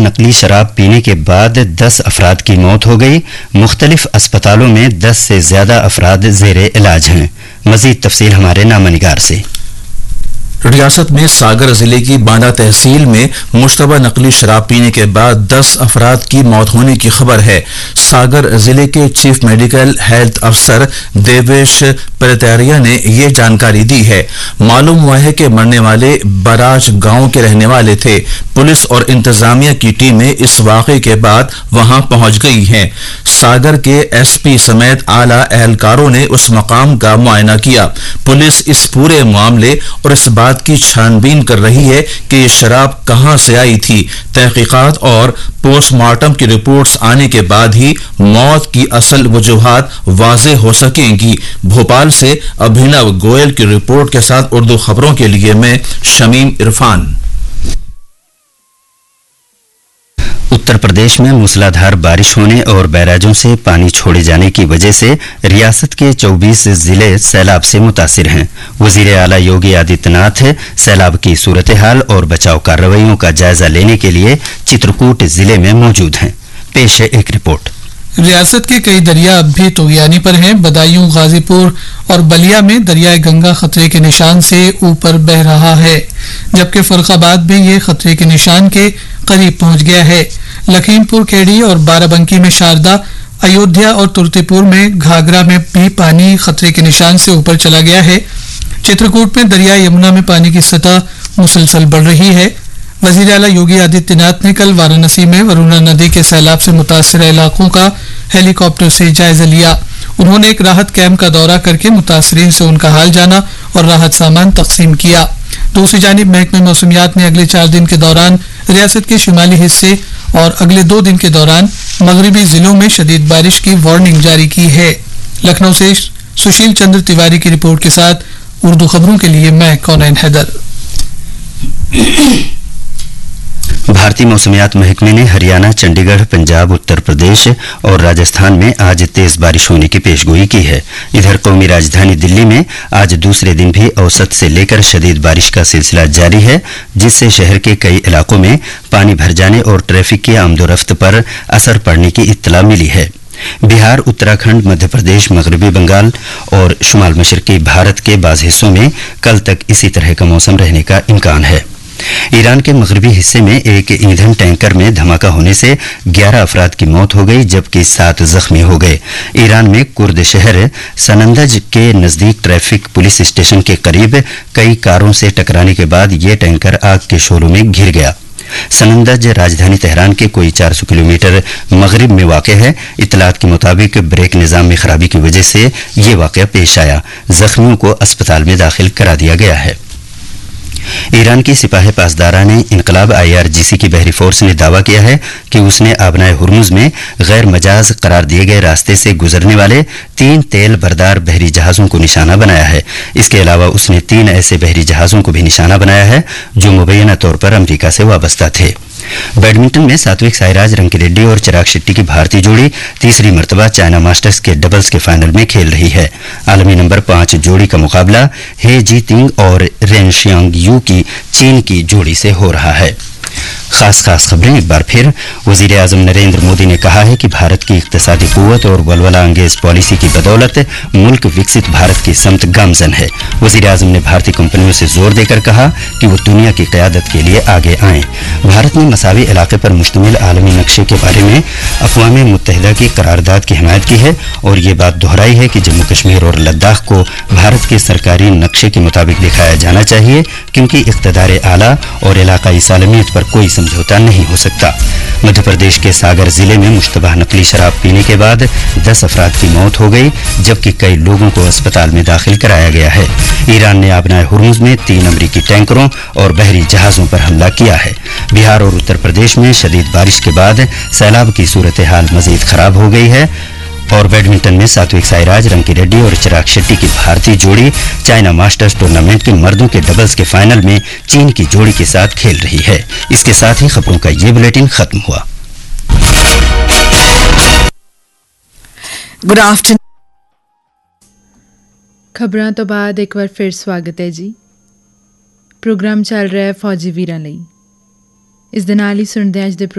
नकली शराब पीने के बाद 10 अफराद की मौत हो गई। मुख्तलिफ अस्पतालों में 10 से ज्यादा अफराद ज़ेरे इलाज हैं। मजीद तफसील हमारे नामनिगार से। रियासत में सागर जिले की बांदा तहसील में मुश्तबा नकली शराब पीने के बाद 10 अफराद की मौत होने की खबर है। सागर जिले के चीफ मेडिकल हेल्थ अफसर देवेश परतारिया ने यह जानकारी दी है। मालूम हुआ है कि मरने वाले बराज गांव के रहने वाले थे। पुलिस और इंतजामिया की टीमें इस वाक़े के बाद वहां पहुंच गई हैं। सागर के एसपी समेत आला एहलकारों ने उस मकाम का मुआयना किया। पुलिस इस पूरे मामले और इस बात की छानबीन कर रही है कि ये शराब कहां से आई थी। तहकीकात और पोस्टमार्टम की रिपोर्ट्स आने के बाद ही मौत की असल वजूहात वाज़ेह हो सकेंगी। भोपाल से अभिनव गोयल की रिपोर्ट के साथ उर्दू खबरों के लिए मैं शमीम इरफान। उत्तर प्रदेश में मूसलाधार बारिश होने और बैराजों से पानी छोड़े जाने की वजह से रियासत के 24 जिले सैलाब से मुतासिर हैं। वजीर आला योगी आदित्यनाथ सैलाब की सूरत हाल और बचाव कार्रवाइयों का जायजा लेने के लिए चित्रकूट जिले में मौजूद हैं। पेश है एक रिपोर्ट। रियासत के कई दरिया अब भी तुगयानी पर हैं। बदायूं, गाजीपुर और बलिया में दरियाए गंगा खतरे के निशान से ऊपर बह रहा है, जबकि फर्रुखाबाद में ये खतरे के निशान के करीब पहुंच गया है। लखीमपुर खेड़ी और बाराबंकी में शारदा, अयोध्या और तुर्तीपुर में घाघरा में भी पानी खतरे के निशान से ऊपर चला गया है। चित्रकूट में दरिया यमुना में पानी की सतह मुसलसल बढ़ रही है। वजीर आला योगी आदित्यनाथ ने कल वाराणसी में वरुणा नदी के सैलाब से मुतासर इलाकों का हेलीकॉप्टर से जायजा लिया। उन्होंने एक राहत कैंप का दौरा करके मुतासरीन से उनका हाल जाना और राहत सामान तकसीम किया। दूसरी जानिब महकमे मौसमियात ने अगले 4 दिन के दौरान रियासत के शुमाली हिस्से और अगले 2 दिन के दौरान मगरबी जिलों में शदीद बारिश की वार्निंग जारी की है। लखनऊ से सुशील चंद्र तिवारी की रिपोर्ट के साथ उर्दू खबरों के लिए मैं कौनैन हैदर। भारतीय मौसमियात महकमे ने हरियाणा, चंडीगढ़, पंजाब, उत्तर प्रदेश और राजस्थान में आज तेज बारिश होने की पेशगोई की है। इधर कौमी राजधानी दिल्ली में आज दूसरे दिन भी औसत से लेकर शदीद बारिश का सिलसिला जारी है, जिससे शहर के कई इलाकों में पानी भर जाने और ट्रैफिक की आमदोरफ्त पर असर पड़ने की इत्तला मिली है। बिहार, उत्तराखंड, मध्य प्रदेश, मगरबी बंगाल और शुमाल मशरकी भारत के बाज़ हिस्सों में कल तक इसी तरह का मौसम रहने का इम्कान है। ईरान के मगरबी हिस्से में एक ईंधन टैंकर में धमाका होने से 11 अफराद की मौत हो गई, जबकि 7 जख्मी हो गए। ईरान में कुर्द शहर सनंदज के नजदीक ट्रैफिक पुलिस स्टेशन के करीब कई कारों से टकराने के बाद ये टैंकर आग के शोलों में घिर गया। सनंदज राजधानी तेहरान के कोई 400 किलोमीटर मगरिब में वाक़ है। इतलात के मुताबिक ब्रेक निज़ाम में खराबी की वजह से ये वाक़या पेश आया। जख्मियों को अस्पताल में दाखिल करा दिया गया है। ईरान की सिपाही पासदारा ने इनकलाब IRGC की बहरी फोर्स ने दावा किया है कि उसने आबनाए हुर्मुज में गैर मजाज करार दिए गए रास्ते से गुजरने वाले 3 तेल बरदार बहरी जहाज़ों को निशाना बनाया है। इसके अलावा उसने 3 ऐसे बहरी जहाज़ों को भी निशाना बनाया है जो मुबैना तौर पर अमरीका से वाबस्ता थे। बैडमिंटन में सात्विक साईराज रंकीरेड्डी और चिराग शेट्टी की भारतीय जोड़ी तीसरी मर्तबा चाइना मास्टर्स के डबल्स के फाइनल में खेल रही है। आलमी नंबर 5 जोड़ी का मुकाबला हे जीतिंग और रेन शियांग यू की चीन की जोड़ी से हो रहा है। खास खबरें एक बार फिर। वजीर आजम नरेंद्र मोदी ने कहा है कि भारत की इक्तिसादी कुव्वत और वलवला अंगेज पॉलिसी की बदौलत मुल्क विकसित भारत की समत गामजन है। वजीर आजम ने भारतीय कंपनियों से जोर देकर कहा कि वो दुनिया की क़यादत के लिए आगे आएं। भारत ने मसावी इलाके पर मुश्तमिल आलमी नक्शे के बारे में अक़वाम मुत्तहिदा की करारदाद की हिमायत की है और ये बात दोहराई है कि जम्मू कश्मीर और लद्दाख को भारत के सरकारी नक्शे के मुताबिक दिखाया जाना चाहिए, क्योंकि इक़्तिदार आला और इलाकाई सालमियत पर कोई समझौता नहीं हो सकता। मध्य प्रदेश के सागर जिले में मुश्तबह नकली शराब पीने के बाद 10 अफराद की मौत हो गई, जबकि कई लोगों को अस्पताल में दाखिल कराया गया है। ईरान ने आबनाए हुर्मुज में 3 अमरीकी टैंकरों और बहरी जहाजों पर हमला किया है। बिहार और उत्तर प्रदेश में शदीद बारिश के बाद सैलाब की सूरत हाल मजीद खराब हो गई है। और बैडमिंटन में सात्विक साईराज रंकीरेड्डी और चिराग शेट्टी की भारतीय जोड़ी चाइना मास्टर्स टूर्नामेंट के मर्दों के डबल्स के फाइनल में चीन की जोड़ी के साथ खेल रही है। इसके साथ ही खबरों का ये बुलेटिन खत्म हुआ। Good afternoon. खबरां तो बाद एक बार फिर स्वागत है जी। प्रोग्राम चल रहा है फौजी वीरां लई। इस दे नाल ही सुणदे अज दे